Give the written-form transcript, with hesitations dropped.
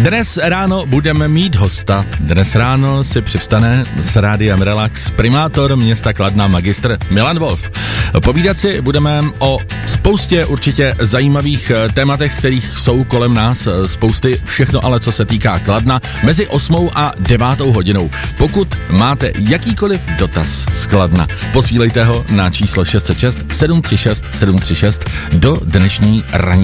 Dnes ráno budeme mít hosta. Dnes ráno si přivstane s Rádiem Relax primátor města Kladna magistr Milan Wolf. Povídat si budeme o spoustě určitě zajímavých tématech, kterých jsou kolem nás spousty, všechno ale co se týká Kladna mezi 8 a 9 hodinou. Pokud máte jakýkoliv dotaz z Kladna, posílejte ho na číslo 606 736 736 do dnešní ranní